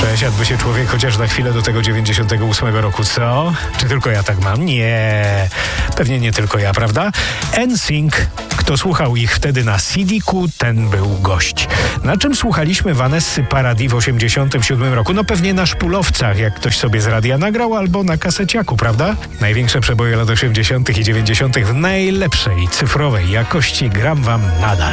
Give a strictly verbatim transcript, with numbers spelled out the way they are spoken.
Przesiadłby się człowiek chociaż na chwilę do tego dziewięćdziesiątego ósmego roku, co? Czy tylko ja tak mam? Nie, pewnie nie tylko ja, prawda? N Sync. Kto słuchał ich wtedy na C D-ku, ten był gość. Na czym słuchaliśmy Vanessy Paradis w osiemdziesiątym siódmym roku? No pewnie na szpulowcach, jak ktoś sobie z radia nagrał, albo na kaseciaku, prawda? Największe przeboje lat osiemdziesiątych i dziewięćdziesiątych w najlepszej cyfrowej jakości gram wam nadal.